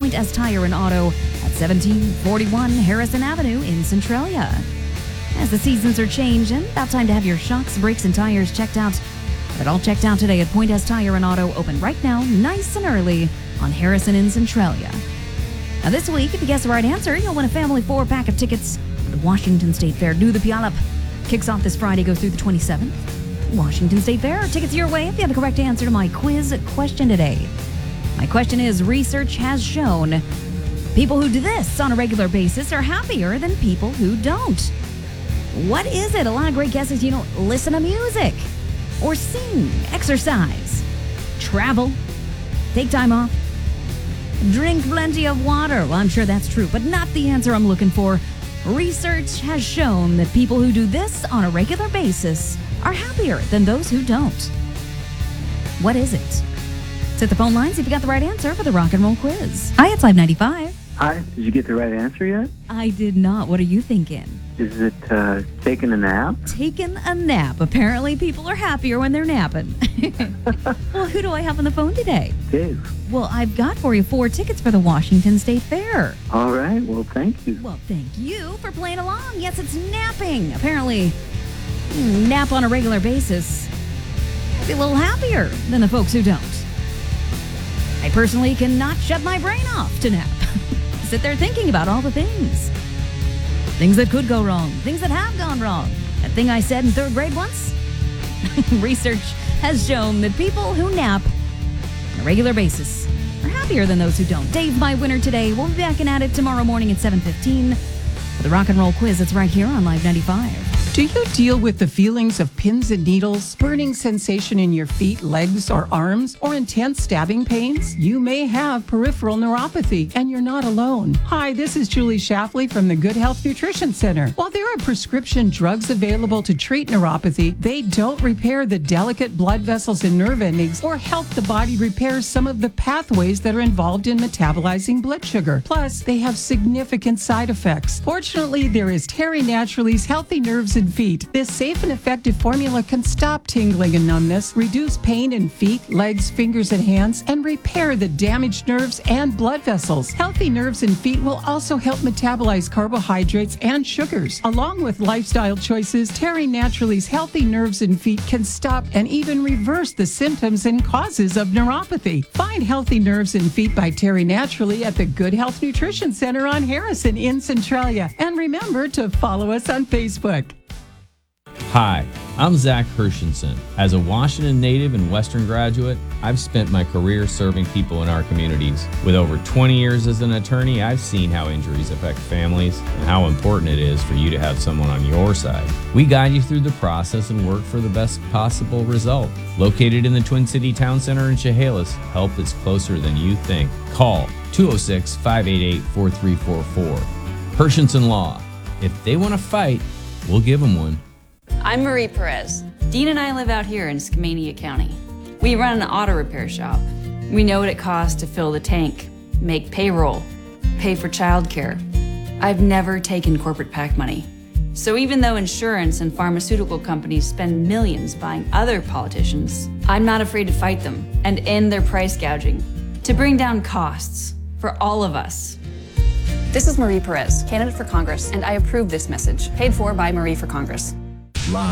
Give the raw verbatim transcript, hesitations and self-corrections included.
Point S Tire and Auto at seventeen forty-one Harrison Avenue in Centralia. As the seasons are changing, about time to have your shocks, brakes, and tires checked out. Get it all checked out today at Point S Tire and Auto, open right now, nice and early, on Harrison in Centralia. Now this week, if you guess the right answer, you'll win a family four-pack of tickets for the Washington State Fair. Do the Puyallup. Kicks off this Friday, goes through the twenty-seventh. Washington State Fair. Tickets your way if you have the correct answer to my quiz question today. My question is, research has shown people who do this on a regular basis are happier than people who don't. What is it? A lot of great guesses. You know, listen to music or sing, exercise, travel, take time off, drink plenty of water. Well, I'm sure that's true, but not the answer I'm looking for. Research has shown that people who do this on a regular basis are happier than those who don't. What is it? Let's hit the phone lines if you got the right answer for the rock and roll quiz. Hi, it's Live ninety-five. Hi, did you get the right answer yet? I did not. What are you thinking? Is it uh, taking a nap? Taking a nap. Apparently, people are happier when they're napping. Well, who do I have on the phone today? Dave. Well, I've got for you four tickets for the Washington State Fair. All right, well, thank you. Well, thank you for playing along. Yes, it's napping. Apparently, nap on a regular basis. Be a little happier than the folks who don't. I personally cannot shut my brain off to nap. Sit there thinking about all the things. Things that could go wrong. Things that have gone wrong. That thing I said in third grade once. Research has shown that people who nap on a regular basis are happier than those who don't. Dave, my winner today. We'll be back and at it tomorrow morning at seven fifteen for the rock and roll quiz. It's right here on Live ninety-five. Do you deal with the feelings of pins and needles, burning sensation in your feet, legs, or arms, or intense stabbing pains? You may have peripheral neuropathy, and you're not alone. Hi, this is Julie Shafley from the Good Health Nutrition Center. While there are prescription drugs available to treat neuropathy, they don't repair the delicate blood vessels and nerve endings or help the body repair some of the pathways that are involved in metabolizing blood sugar. Plus, they have significant side effects. Fortunately, there is Terry Naturally's Healthy Nerves and Feet. This safe and effective formula can stop tingling and numbness, reduce pain in feet, legs, fingers, and hands, and repair the damaged nerves and blood vessels. Healthy Nerves and Feet will also help metabolize carbohydrates and sugars. Along with lifestyle choices, Terry Naturally's Healthy Nerves and Feet can stop and even reverse the symptoms and causes of neuropathy. Find Healthy Nerves and Feet by Terry Naturally at the Good Health Nutrition Center on Harrison in Centralia. And remember to follow us on Facebook. Hi, I'm Zach Hershenson. As a Washington native and Western graduate, I've spent my career serving people in our communities. With over twenty years as an attorney, I've seen how injuries affect families and how important it is for you to have someone on your side. We guide you through the process and work for the best possible result. Located in the Twin City Town Center in Chehalis, help is closer than you think. Call two oh six, five eight eight, four three four four. Hershenson Law. If they want to fight, we'll give them one. I'm Marie Perez. Dean and I live out here in Skamania County. We run an auto repair shop. We know what it costs to fill the tank, make payroll, pay for childcare. I've never taken corporate PAC money. So even though insurance and pharmaceutical companies spend millions buying other politicians, I'm not afraid to fight them and end their price gouging to bring down costs for all of us. This is Marie Perez, candidate for Congress, and I approve this message, paid for by Marie for Congress.